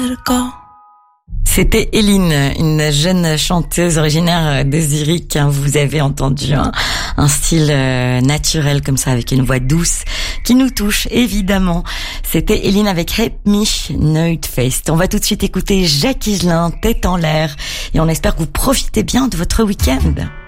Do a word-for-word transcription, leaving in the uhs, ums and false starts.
C'était Eline, une jeune chanteuse originaire de Zurich. Vous avez entendu un, un style naturel comme ça, avec une voix douce qui nous touche, évidemment. C'était Eline avec Help Me, Noitfest. On va tout de suite écouter Jacques Higelin, Tête en l'air. Et on espère que vous profitez bien de votre week-end.